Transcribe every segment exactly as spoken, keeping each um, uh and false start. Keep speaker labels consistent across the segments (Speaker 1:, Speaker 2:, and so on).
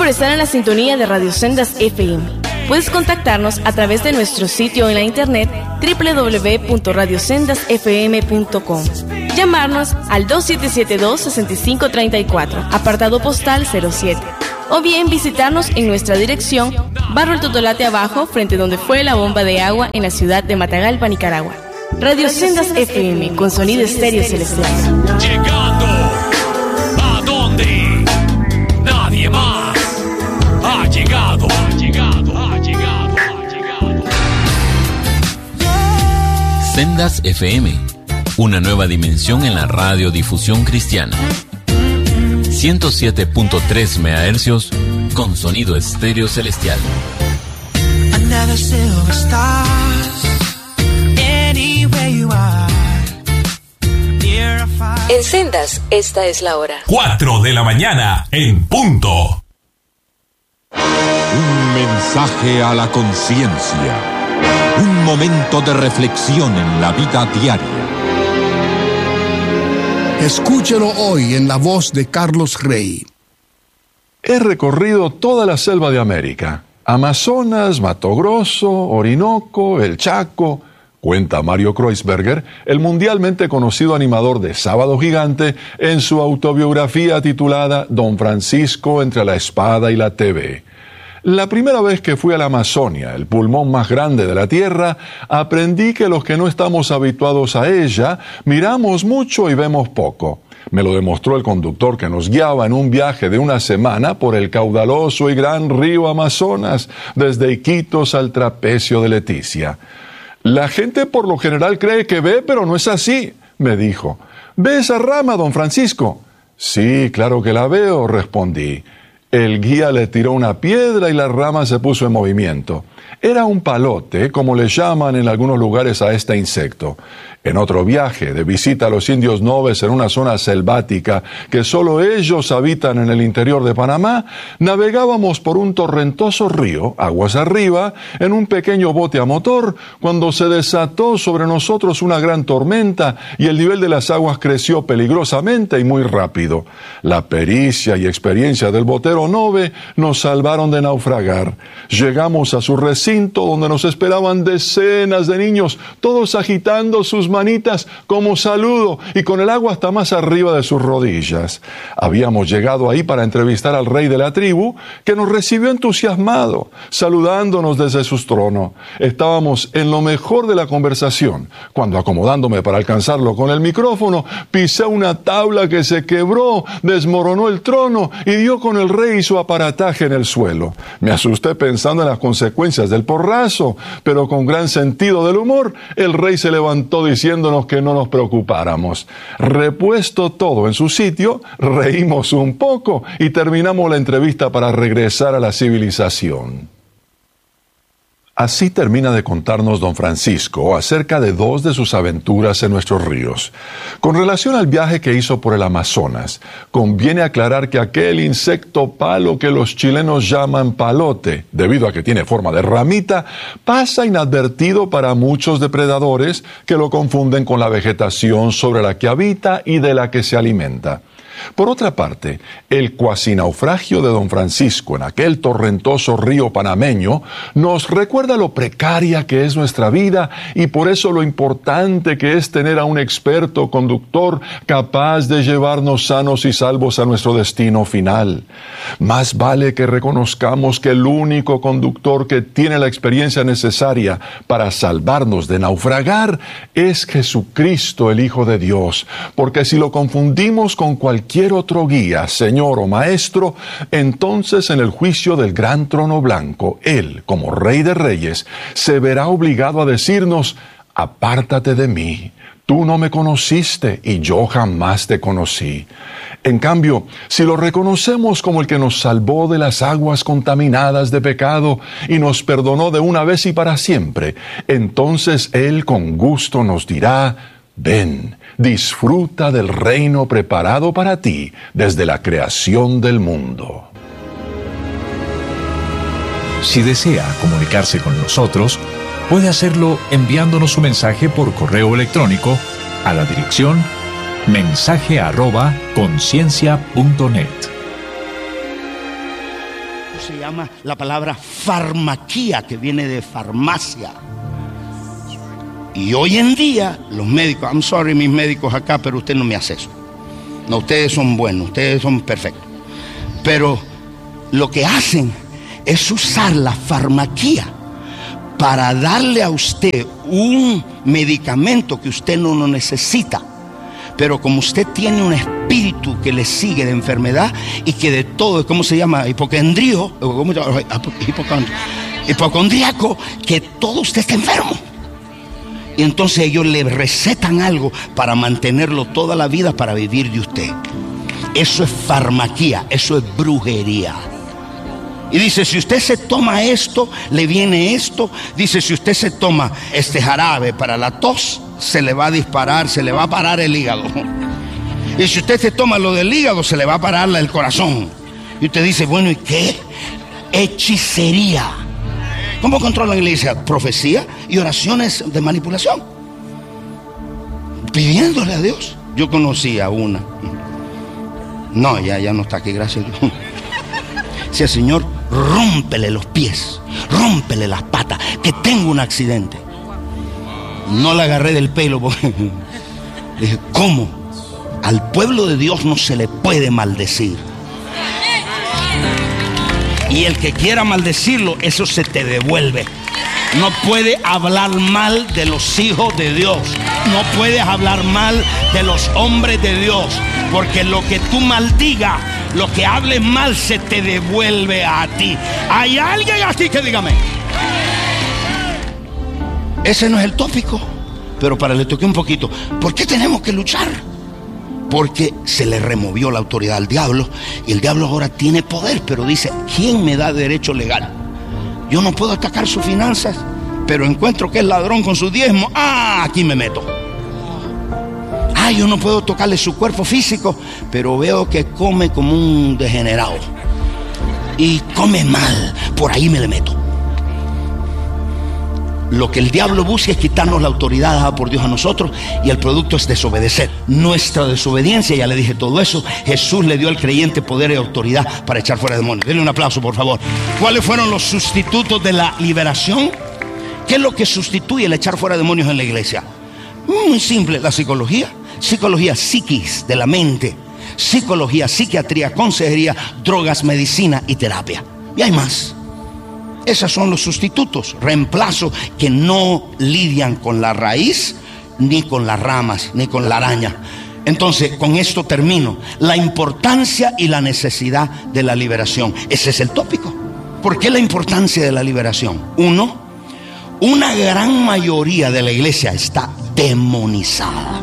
Speaker 1: por estar en la sintonía de Radio Sendas F M. Puedes contactarnos a través de nuestro sitio en la internet doble u doble u doble u punto radio sendas f m punto com. Llamarnos al dos siete siete dos, seis cinco tres cuatro, apartado postal cero siete. O bien visitarnos en nuestra dirección, Barrio El Totolate Abajo, frente donde fue la bomba de agua en la ciudad de Matagalpa, Nicaragua. Radio Sendas F M, con sonido estéreo celestial.
Speaker 2: Llegando a donde nadie más ha llegado, ha llegado, ha llegado, ha llegado.
Speaker 3: Sendas F M, una nueva dimensión en la radiodifusión cristiana. ciento siete punto tres megahercios con sonido estéreo celestial.
Speaker 4: Another silver stars, anywhere you are.
Speaker 5: En Sendas, esta es la hora.
Speaker 2: Cuatro de la mañana en punto.
Speaker 6: Un mensaje a la conciencia. Un momento de reflexión en la vida diaria.
Speaker 7: Escúchelo hoy en la voz de Carlos Rey.
Speaker 8: He recorrido toda la selva de América. Amazonas, Mato Grosso, Orinoco, el Chaco. Cuenta Mario Kreuzberger, el mundialmente conocido animador de Sábado Gigante, en su autobiografía titulada Don Francisco entre la espada y la T V. La primera vez que fui a la Amazonia, el pulmón más grande de la Tierra, aprendí que los que no estamos habituados a ella, miramos mucho y vemos poco. Me lo demostró el conductor que nos guiaba en un viaje de una semana por el caudaloso y gran río Amazonas, desde Iquitos al trapecio de Leticia. La gente por lo general cree que ve, pero no es así, me dijo. ¿Ve esa rama, don Francisco? Sí, claro que la veo, respondí. El guía le tiró una piedra y la rama se puso en movimiento. Era un palote, como le llaman en algunos lugares a este insecto. En otro viaje de visita a los indios Noves en una zona selvática que solo ellos habitan en el interior de Panamá, navegábamos por un torrentoso río, aguas arriba, en un pequeño bote a motor, cuando se desató sobre nosotros una gran tormenta y el nivel de las aguas creció peligrosamente y muy rápido. La pericia y experiencia del botero Nove nos salvaron de naufragar. Llegamos a su recinto donde nos esperaban decenas de niños, todos agitando sus manitas como saludo y con el agua hasta más arriba de sus rodillas. Habíamos llegado ahí para entrevistar al rey de la tribu, que nos recibió entusiasmado, saludándonos desde su trono. Estábamos en lo mejor de la conversación, cuando acomodándome para alcanzarlo con el micrófono, pisé una tabla que se quebró, desmoronó el trono y dio con el rey y su aparataje en el suelo. Me asusté pensando en las consecuencias del porrazo, pero con gran sentido del humor, el rey se levantó diciendo diciéndonos que no nos preocupáramos. Repuesto todo en su sitio, reímos un poco y terminamos la entrevista para regresar a la civilización. Así termina de contarnos don Francisco acerca de dos de sus aventuras en nuestros ríos. Con relación al viaje que hizo por el Amazonas, conviene aclarar que aquel insecto palo que los chilenos llaman palote, debido a que tiene forma de ramita, pasa inadvertido para muchos depredadores que lo confunden con la vegetación sobre la que habita y de la que se alimenta. Por otra parte, el cuasi naufragio de don Francisco en aquel torrentoso río panameño nos recuerda lo precaria que es nuestra vida y por eso lo importante que es tener a un experto conductor capaz de llevarnos sanos y salvos a nuestro destino final. Más vale que reconozcamos que el único conductor que tiene la experiencia necesaria para salvarnos de naufragar es Jesucristo, el Hijo de Dios, porque si lo confundimos con cualquier Cualquier otro guía, señor o maestro, entonces en el juicio del gran trono blanco, él, como Rey de Reyes, se verá obligado a decirnos: apártate de mí, tú no me conociste y yo jamás te conocí. En cambio, si lo reconocemos como el que nos salvó de las aguas contaminadas de pecado y nos perdonó de una vez y para siempre, entonces él con gusto nos dirá: ven, disfruta del reino preparado para ti desde la creación del mundo.
Speaker 9: Si desea comunicarse con nosotros, puede hacerlo enviándonos un mensaje por correo electrónico a la dirección mensaje arroba conciencia punto net.
Speaker 10: Se llama la palabra farmaquía, que viene de farmacia. Y hoy en día los médicos, I'm sorry mis médicos acá, pero usted no me hace eso. No, ustedes son buenos, ustedes son perfectos. Pero lo que hacen es usar la farmaquía para darle a usted un medicamento que usted no lo necesita. Pero como usted tiene un espíritu que le sigue de enfermedad y que de todo, ¿cómo se llama? Hipocondrío, ¿cómo se llama? Hipocondríaco, que todo usted está enfermo. Y entonces ellos le recetan algo para mantenerlo toda la vida, para vivir de usted. Eso es farmaquía, eso es brujería. Y dice, si usted se toma esto, le viene esto. Dice, si usted se toma este jarabe para la tos, se le va a disparar, se le va a parar el hígado. Y si usted se toma lo del hígado, se le va a parar el corazón. Y usted dice, bueno, ¿y qué? Hechicería. ¿Cómo controlan la iglesia? Profecía y oraciones de manipulación, pidiéndole a Dios. Yo conocí a una. No, ya, ya no está aquí, gracias a Dios. Decía, Señor, rómpele los pies, rómpele las patas, que tengo un accidente. No la agarré del pelo porque dije, ¿cómo? Al pueblo de Dios no se le puede maldecir. Y el que quiera maldecirlo, eso se te devuelve. No puedes hablar mal de los hijos de Dios. No puedes hablar mal de los hombres de Dios. Porque lo que tú maldigas, lo que hables mal, se te devuelve a ti. ¿Hay alguien aquí que dígame? Ese no es el tópico. Pero para le toqué un poquito. ¿Por qué tenemos que luchar? Porque se le removió la autoridad al diablo. Y el diablo ahora tiene poder. Pero dice, ¿quién me da derecho legal? Yo no puedo atacar sus finanzas, pero encuentro que es ladrón con su diezmo. Ah, aquí me meto. Ah, yo no puedo tocarle su cuerpo físico, pero veo que come como un degenerado y come mal. Por ahí me le meto. Lo que el diablo busca es quitarnos la autoridad dada por Dios a nosotros, y el producto es desobedecer. Nuestra desobediencia, ya le dije todo eso. Jesús le dio al creyente poder y autoridad para echar fuera demonios. Denle un aplauso, por favor. ¿Cuáles fueron los sustitutos de la liberación? ¿Qué es lo que sustituye el echar fuera demonios en la iglesia? Muy simple, la psicología. Psicología, psiquis, de la mente. Psicología, psiquiatría, consejería, drogas, medicina y terapia. Y hay más. Esos son los sustitutos, reemplazos que no lidian con la raíz, ni con las ramas, ni con la araña. Entonces, con esto termino. La importancia y la necesidad de la liberación. Ese es el tópico. ¿Por qué la importancia de la liberación? Uno, una gran mayoría de la iglesia está demonizada,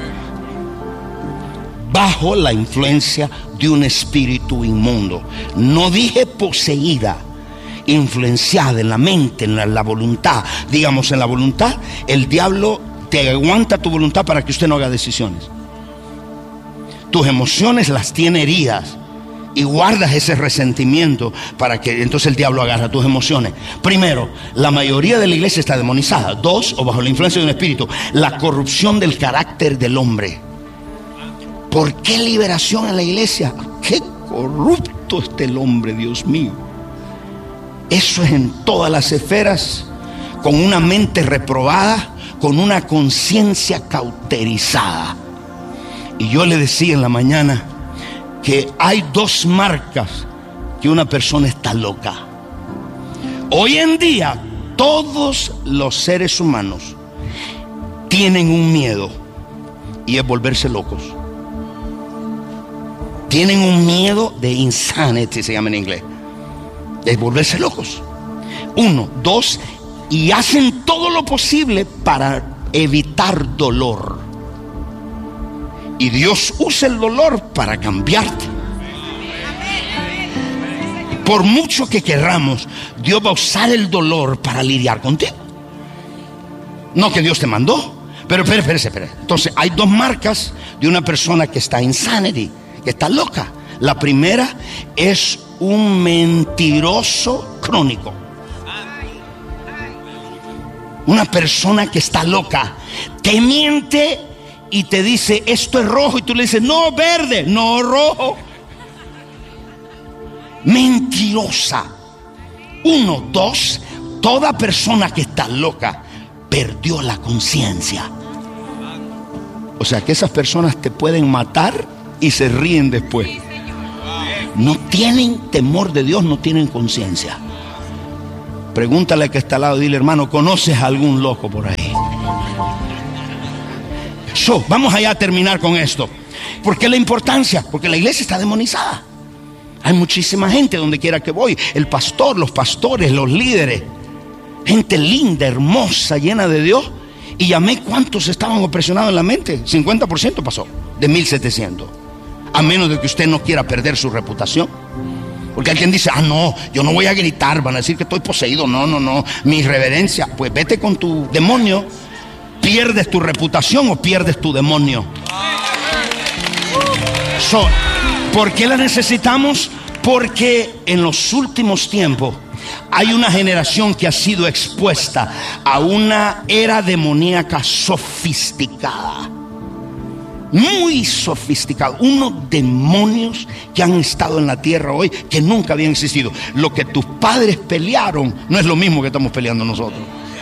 Speaker 10: bajo la influencia de un espíritu inmundo. No dije poseída, influenciada en la mente, en la, la voluntad. Digamos, en la voluntad, el diablo te aguanta tu voluntad para que usted no haga decisiones. Tus emociones las tiene heridas y guardas ese resentimiento para que entonces el diablo agarra tus emociones. Primero, la mayoría de la iglesia está demonizada. Dos, o bajo la influencia de un espíritu, la corrupción del carácter del hombre. ¿Por qué liberación en la iglesia? ¡Qué corrupto está el hombre, Dios mío! Eso es en todas las esferas, con una mente reprobada, con una conciencia cauterizada. Y yo le decía en la mañana que hay dos marcas que una persona está loca. Hoy en día todos los seres humanos tienen un miedo, y es volverse locos. Tienen un miedo de insanity, se llama en inglés, de volverse locos. Uno, dos, y hacen todo lo posible para evitar dolor. Y Dios usa el dolor para cambiarte. Por mucho que querramos, Dios va a usar el dolor para lidiar contigo. No que Dios te mandó. Pero espere, espere, espere. Entonces hay dos marcas de una persona que está insanity, que está loca. La primera es un mentiroso crónico. Una persona que está loca, te miente y te dice esto es rojo, y tú le dices no, verde, no, rojo. mentirosa. Uno, dos, toda persona que está loca perdió la conciencia. O sea que esas personas te pueden matar y se ríen después. No tienen temor de Dios, no tienen conciencia. Pregúntale al que está al lado, dile: hermano, ¿conoces a algún loco por ahí? So, vamos allá a terminar con esto. ¿Por qué la importancia? Porque la iglesia está demonizada. Hay muchísima gente donde quiera que voy. El pastor, los pastores, los líderes, gente linda, hermosa, llena de Dios. Y llamé cuántos estaban opresionados en la mente. cincuenta por ciento pasó de mil setecientos. A menos de que usted no quiera perder su reputación. Porque alguien dice: ah, no, yo no voy a gritar, van a decir que estoy poseído. No, no, no, mi reverencia. Pues vete con tu demonio. ¿Pierdes tu reputación o pierdes tu demonio? So, ¿por qué la necesitamos? Porque en los últimos tiempos hay una generación que ha sido expuesta a una era demoníaca sofisticada. Muy sofisticado. Unos demonios que han estado en la tierra hoy que nunca habían existido. Lo que tus padres pelearon no es lo mismo que estamos peleando nosotros.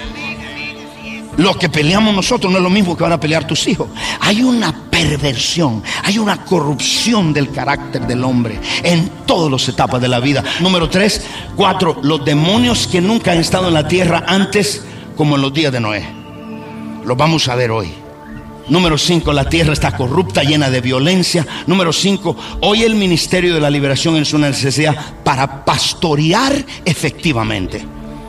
Speaker 10: Lo que peleamos nosotros no es lo mismo que van a pelear tus hijos. Hay una perversión, hay una corrupción del carácter del hombre en todas las etapas de la vida. Número tres, cuatro, los demonios que nunca han estado en la tierra antes, como en los días de Noé. Los vamos a ver hoy. Número cinco, la tierra está corrupta, llena de violencia. Número cinco, hoy el ministerio de la liberación es una necesidad para pastorear efectivamente.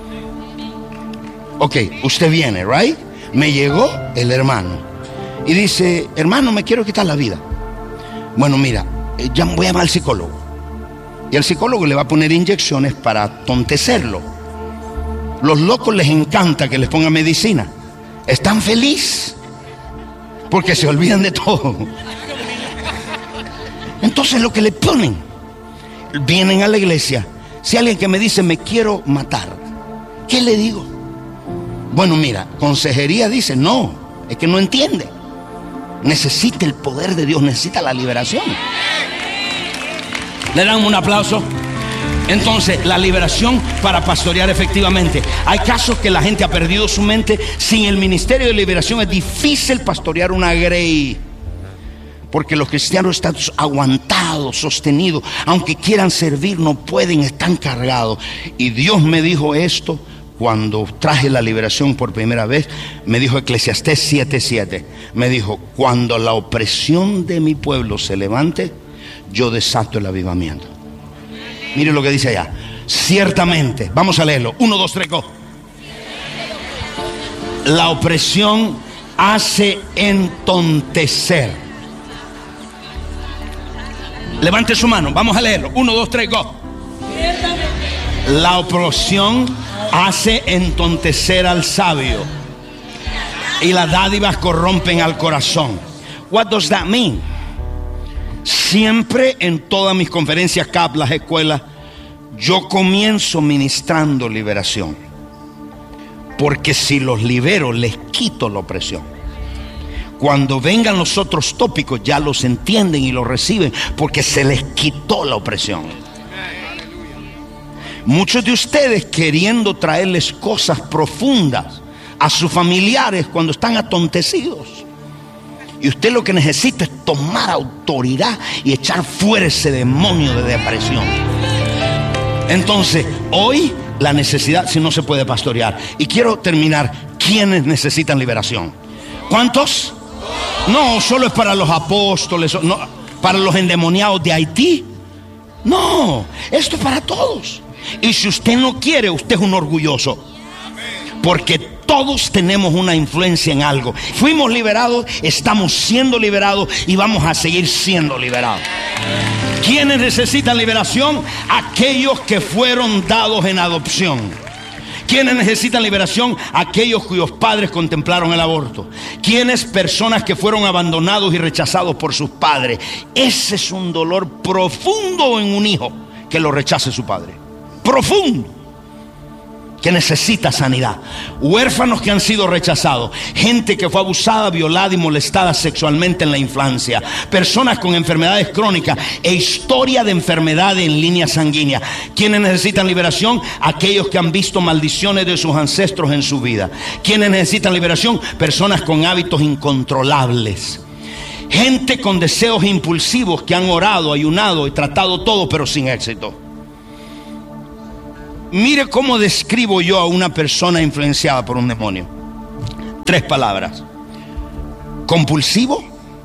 Speaker 10: Ok, usted viene, right? Me llegó el hermano y dice: hermano, me quiero quitar la vida. Bueno, mira, ya voy a llamar al psicólogo. Y el psicólogo le va a poner inyecciones para tontecerlo. Los locos les encanta que les pongan medicina. Están felices porque se olvidan de todo. Entonces lo que le ponen, vienen a la iglesia. Si alguien que me dice: me quiero matar, ¿qué le digo? Bueno, mira, consejería dice: no, es que no entiende. Necesita el poder de Dios, necesita la liberación. Le dan un aplauso. Entonces, la liberación para pastorear efectivamente. Hay casos que la gente ha perdido su mente. Sin el ministerio de liberación es difícil pastorear una grey. Porque los cristianos están aguantados, sostenidos. Aunque quieran servir, no pueden, están cargados. Y Dios me dijo esto cuando traje la liberación por primera vez. Me dijo Eclesiastés siete siete. Me dijo: cuando la opresión de mi pueblo se levante, yo desato el avivamiento. Mire lo que dice allá. Ciertamente, vamos a leerlo. Uno, dos, tres, go. La opresión hace entontecer. Levante su mano, vamos a leerlo. Uno, dos, tres, go. La opresión hace entontecer al sabio y las dádivas corrompen al corazón. What does that mean? Siempre en todas mis conferencias, C A P, las escuelas, yo comienzo ministrando liberación. Porque si los libero, les quito la opresión. Cuando vengan los otros tópicos, ya los entienden y los reciben, porque se les quitó la opresión. Muchos de ustedes queriendo traerles cosas profundas a sus familiares cuando están atontecidos. Y usted lo que necesita es tomar autoridad y echar fuera ese demonio de depresión. Entonces, hoy la necesidad, si no se puede pastorear. Y quiero terminar. ¿Quiénes necesitan liberación? ¿Cuántos? No, solo es para los apóstoles, no, para los endemoniados de Haití. No, esto es para todos. Y si usted no quiere, usted es un orgulloso. Porque todos tenemos una influencia en algo. Fuimos liberados, estamos siendo liberados y vamos a seguir siendo liberados. ¿Quiénes necesitan liberación? Aquellos que fueron dados en adopción. ¿Quiénes necesitan liberación? Aquellos cuyos padres contemplaron el aborto. ¿Quiénes? Personas que fueron abandonados y rechazados por sus padres. Ese es un dolor profundo en un hijo, que lo rechace su padre. Profundo. que necesita sanidad, huérfanos que han sido rechazados, gente que fue abusada, violada y molestada sexualmente en la infancia, personas con enfermedades crónicas e historia de enfermedad en línea sanguínea. ¿Quiénes necesitan liberación? Aquellos que han visto maldiciones de sus ancestros en su vida. ¿Quiénes necesitan liberación? Personas con hábitos incontrolables, gente con deseos impulsivos que han orado, ayunado y tratado todo pero sin éxito. Mire cómo describo yo a una persona influenciada por un demonio. Tres palabras: compulsivo,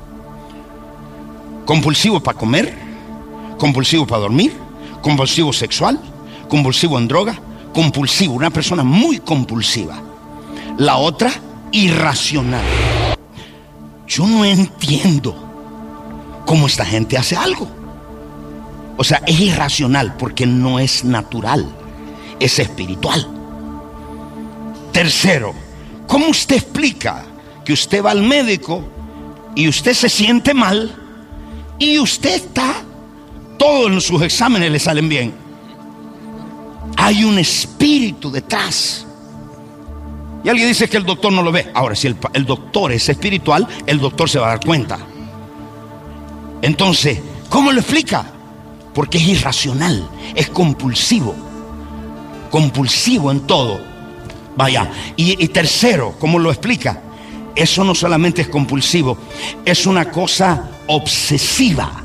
Speaker 10: compulsivo para comer, compulsivo para dormir, compulsivo sexual, compulsivo en droga, compulsivo, una persona muy compulsiva. La otra, irracional. Yo no entiendo cómo esta gente hace algo. O sea, es irracional porque no es natural, es espiritual. Tercero, ¿cómo usted explica que usted va al médico y usted se siente mal y usted está, todos sus exámenes le salen bien? Hay un espíritu detrás. Y alguien dice que el doctor no lo ve. Ahora, si el, el doctor es espiritual, el doctor se va a dar cuenta. Entonces, ¿cómo lo explica? Porque es irracional, es compulsivo. Compulsivo en todo. Vaya. Y, y tercero, ¿cómo lo explica? Eso no solamente es compulsivo, es una cosa obsesiva.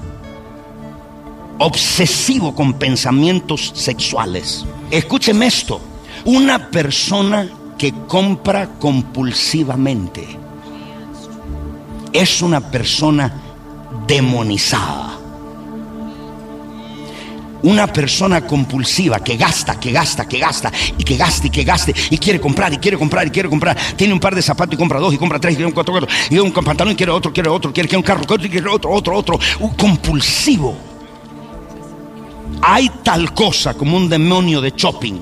Speaker 10: Obsesivo con pensamientos sexuales. Escúcheme esto: una persona que compra compulsivamente es una persona demonizada. Una persona compulsiva que gasta, que gasta, que gasta y que gaste y que gaste y quiere comprar y quiere comprar y quiere comprar. Tiene un par de zapatos y compra dos y compra tres y quiere un cuatro, cuatro y un pantalón y quiere otro, quiere otro, quiere, quiere un carro, quiere, quiere otro, otro, otro. Un compulsivo. Hay tal cosa como un demonio de shopping.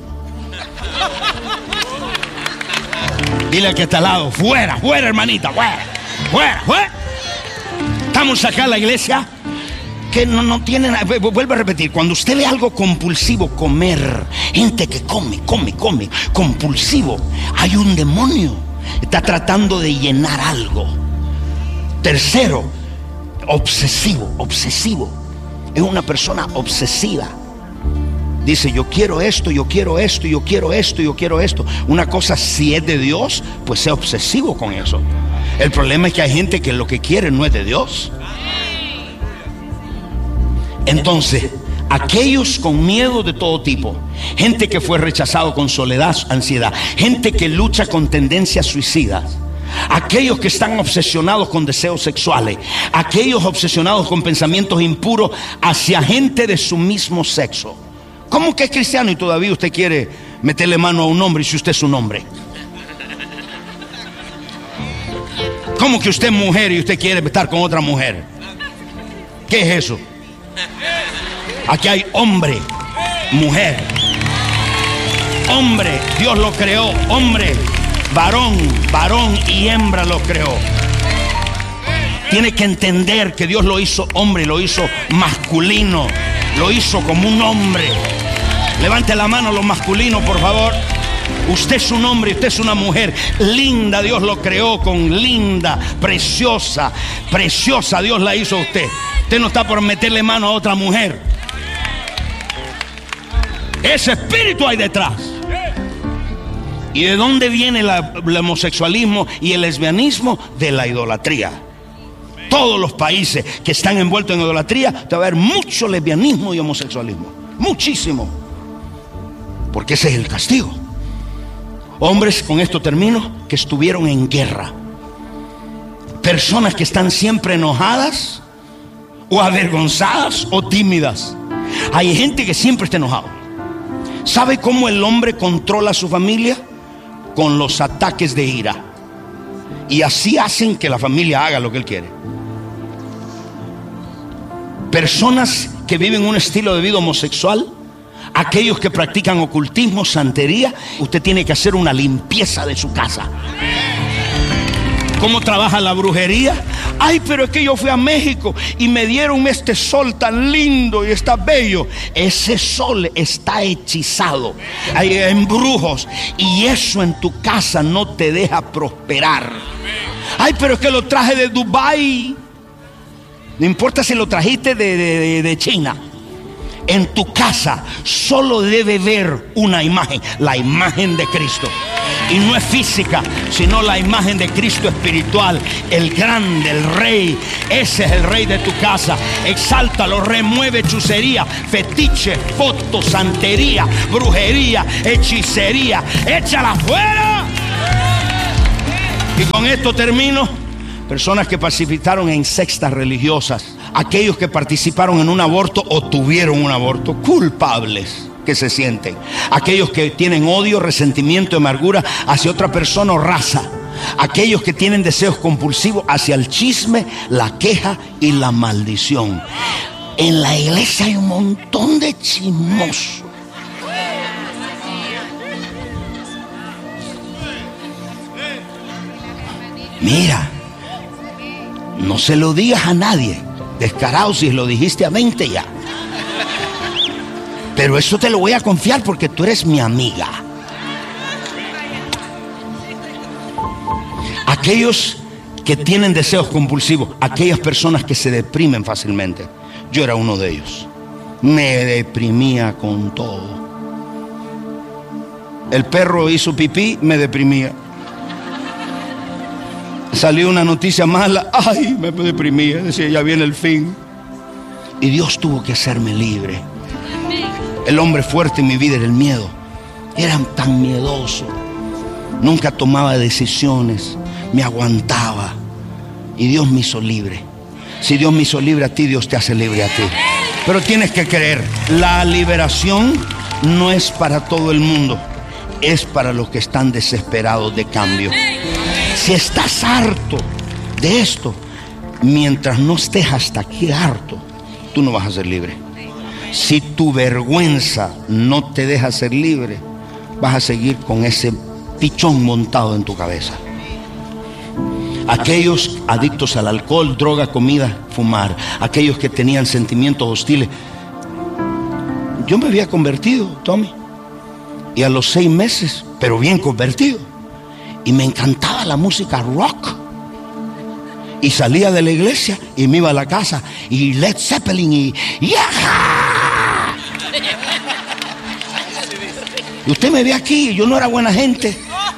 Speaker 10: Dile al que está al lado: fuera, fuera, hermanita, fuera, fuera, fuera. Estamos acá en la iglesia que no, no tiene nada. Vuelvo a repetir: cuando usted ve algo compulsivo, comer, gente que come, come, come, compulsivo, hay un demonio, está tratando de llenar algo. Tercero, obsesivo, obsesivo, es una persona obsesiva. Dice: yo quiero esto, yo quiero esto, yo quiero esto, yo quiero esto. Una cosa, si es de Dios, pues sea obsesivo con eso. El problema es que hay gente que lo que quiere no es de Dios. Entonces, aquellos con miedo de todo tipo, gente que fue rechazado con soledad, ansiedad, gente que lucha con tendencias suicidas, aquellos que están obsesionados con deseos sexuales, aquellos obsesionados con pensamientos impuros hacia gente de su mismo sexo. ¿Cómo que es cristiano y todavía usted quiere meterle mano a un hombre y si usted es un hombre? ¿Cómo que usted es mujer y usted quiere estar con otra mujer? ¿Qué es eso? Aquí hay hombre, mujer. Hombre, Dios lo creó, hombre, varón, varón y hembra lo creó. Tiene que entender que Dios lo hizo hombre, lo hizo masculino, lo hizo como un hombre. Levante la mano los masculinos, por favor. Usted es un hombre y usted es una mujer linda. Dios lo creó con linda, preciosa, preciosa. Dios la hizo a usted. Usted no está por meterle mano a otra mujer. Ese espíritu hay detrás. ¿Y de dónde viene la, el homosexualismo y el lesbianismo? De la idolatría. Todos los países que están envueltos en idolatría, te va a haber mucho lesbianismo y homosexualismo. Muchísimo. Porque ese es el castigo. Hombres, con esto termino, que estuvieron en guerra. Personas que están siempre enojadas o avergonzadas o tímidas. Hay gente que siempre está enojado. ¿Sabe cómo el hombre controla a su familia? Con los ataques de ira. Y así hacen que la familia haga lo que él quiere. Personas que viven un estilo de vida homosexual, aquellos que practican ocultismo, santería, usted tiene que hacer una limpieza de su casa. ¿Cómo trabaja la brujería? Ay, pero es que yo fui a México y me dieron este sol tan lindo y está bello. Ese sol está hechizado. Hay embrujos y eso en tu casa no te deja prosperar. Ay, pero es que lo traje de Dubái. No importa si lo trajiste de, de, de China. En tu casa solo debe ver una imagen, la imagen de Cristo. Y no es física, sino la imagen de Cristo espiritual, el grande, el rey. Ese es el rey de tu casa. Exáltalo, remueve hechicería, fetiche, foto, santería, brujería, hechicería. Échala fuera. Y con esto termino. Personas que participaron en sectas religiosas, aquellos que participaron en un aborto o tuvieron un aborto, culpables que se sienten, aquellos que tienen odio, resentimiento, amargura hacia otra persona o raza, aquellos que tienen deseos compulsivos hacia el chisme, la queja y la maldición. En la iglesia hay un montón de chismosos. Mira, no se lo digas a nadie, descarado, si lo dijiste a veinte ya. Pero eso te lo voy a confiar porque tú eres mi amiga. Aquellos que tienen deseos compulsivos, aquellas personas que se deprimen fácilmente. Yo era uno de ellos. Me deprimía con todo. El perro hizo pipí, me deprimía. Salió una noticia mala, ay, me deprimía, decía, ya viene el fin. Y Dios tuvo que hacerme libre. El hombre fuerte en mi vida era el miedo. Era tan miedoso. Nunca tomaba decisiones, me aguantaba. Y Dios me hizo libre. Si Dios me hizo libre a ti, Dios te hace libre a ti. Pero tienes que creer, la liberación no es para todo el mundo, es para los que están desesperados de cambio. Si estás harto de esto, mientras no estés hasta aquí harto, tú no vas a ser libre. Si tu vergüenza no te deja ser libre, vas a seguir con ese pichón montado en tu cabeza. Aquellos adictos al alcohol, droga, comida, fumar, aquellos que tenían sentimientos hostiles. Yo me había convertido, Tommy, y a los seis meses, pero bien convertido, y me encantaba la música rock. Y salía de la iglesia y me iba a la casa y Led Zeppelin y ¡yaja! Y usted me ve aquí y yo no era buena gente.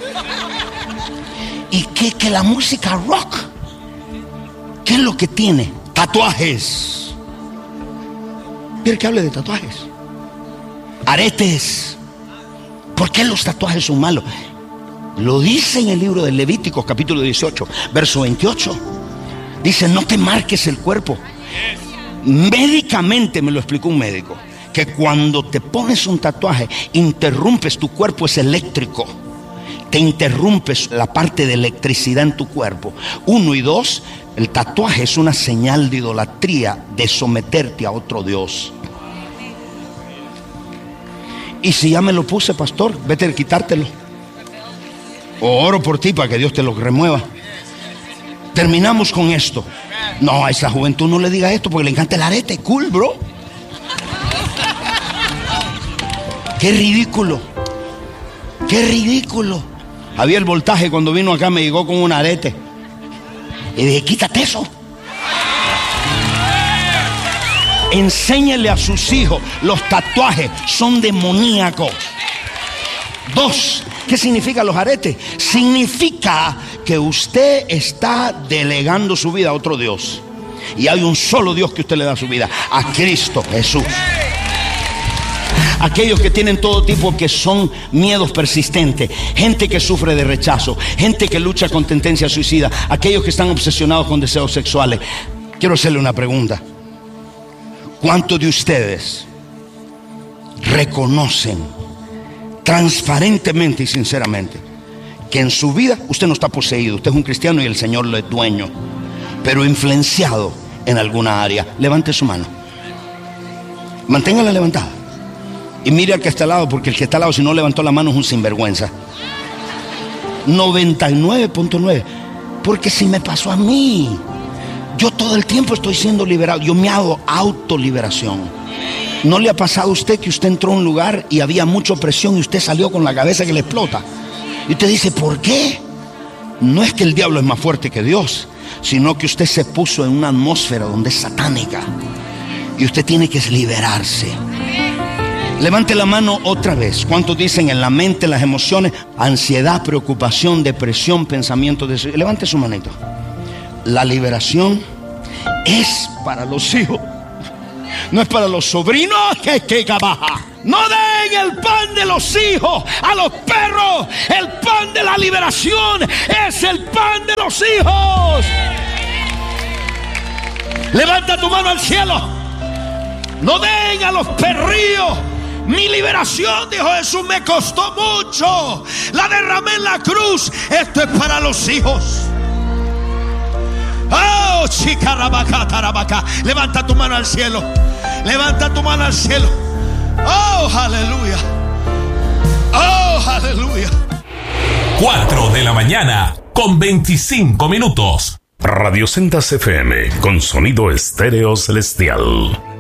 Speaker 10: Y que, que la música rock, ¿qué es lo que tiene? Tatuajes. ¿Quiere que hable de tatuajes? Aretes. ¿Por qué los tatuajes son malos? Lo dice en el libro de Levíticos capítulo dieciocho, verso veintiocho. Dice, no te marques el cuerpo. Médicamente me lo explicó un médico, que cuando te pones un tatuaje, interrumpes, tu cuerpo es eléctrico. Te interrumpes la parte de electricidad en tu cuerpo. Uno y dos, el tatuaje es una señal de idolatría, de someterte a otro Dios. Y si ya me lo puse, pastor, vete a quitártelo. O oro por ti para que Dios te lo remueva. Terminamos con esto. No, a esa juventud no le diga esto porque le encanta el arete. Cool, bro. Qué ridículo. Qué ridículo. Había el voltaje cuando vino acá, me llegó con un arete. Y dije, quítate eso. Enséñele a sus hijos, los tatuajes son demoníacos. Dos, ¿qué significa los aretes? Significa que usted está delegando su vida a otro Dios. Y hay un solo Dios que usted le da su vida, a Cristo Jesús. Aquellos que tienen todo tipo, que son miedos persistentes, gente que sufre de rechazo, gente que lucha con tendencia suicida, aquellos que están obsesionados con deseos sexuales. Quiero hacerle una pregunta. ¿Cuántos de ustedes reconocen transparentemente y sinceramente que en su vida usted no está poseído, usted es un cristiano y el Señor lo es dueño, pero influenciado en alguna área? Levante su mano, manténgala levantada y mire al que está al lado, porque el que está al lado, si no levantó la mano, es un sinvergüenza. Noventa y nueve punto nueve. Porque si me pasó a mí, yo todo el tiempo estoy siendo liberado. Yo me hago autoliberación. ¿No le ha pasado a usted que usted entró a un lugar y había mucha opresión y usted salió con la cabeza que le explota? Y usted dice, ¿por qué? No es que el diablo es más fuerte que Dios, sino que usted se puso en una atmósfera donde es satánica y usted tiene que liberarse. Levante la mano otra vez. ¿Cuántos dicen en la mente, las emociones, ansiedad, preocupación, depresión, pensamientos de... Levante su manito. La liberación es para los hijos, no es para los sobrinos. Que que baja. No den el pan de los hijos a los perros. El pan de la liberación es el pan de los hijos. Levanta tu mano al cielo. No den a los perrillos. Mi liberación, dijo Jesús, me costó mucho. La derramé en la cruz. Esto es para los hijos. Oh, chicarabacá, tarabacá. Levanta tu mano al cielo. Levanta tu mano al cielo. Oh, aleluya. Oh, aleluya.
Speaker 2: cuatro de la mañana con veinticinco minutos.
Speaker 11: Radio Sendas F M con sonido estéreo celestial.